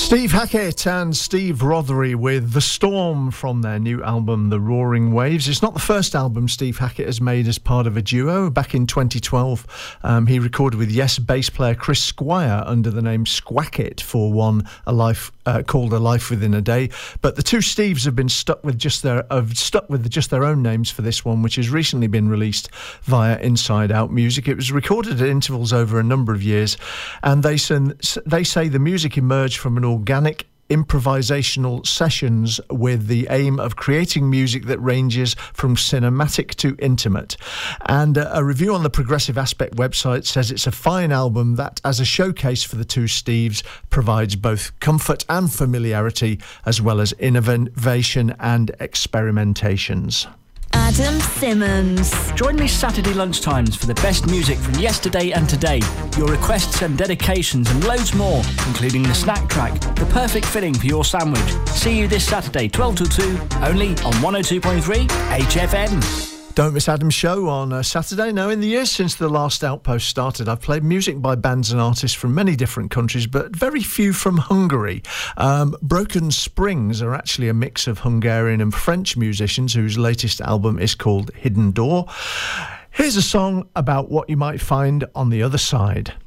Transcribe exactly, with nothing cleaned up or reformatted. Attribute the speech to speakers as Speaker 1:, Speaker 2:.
Speaker 1: Steve Hackett and Steve Rothery with The Storm from their new album The Roaring Waves. It's not the first album Steve Hackett has made as part of a duo. Back in twenty twelve, um, he recorded with Yes bass player Chris Squire under the name Squacket for one a life uh, called A Life Within a Day. But the two Steves have been stuck with just their have stuck with just their own names for this one, which has recently been released via Inside Out Music. It was recorded at intervals over a number of years, and they they say the music emerged from an organic improvisational sessions with the aim of creating music that ranges from cinematic to intimate. And uh, a review on the Progressive Aspect website says it's a fine album that, as a showcase for the two Steves, provides both comfort and familiarity, as well as innovation and experimentations.
Speaker 2: Adam Simmons.
Speaker 3: Join me Saturday lunchtimes for the best music from yesterday and today, your requests and dedications and loads more, including the snack track, the perfect filling for your sandwich. See you this Saturday, twelve till two, only on one oh two point three H F M.
Speaker 1: Don't miss Adam's show on uh, Saturday. Now, in the years since the last Outpost started, I've played music by bands and artists from many different countries, but very few from Hungary. Um, Broken Springs are actually a mix of Hungarian and French musicians whose latest album is called Hidden Door. Here's a song about what you might find on the other side.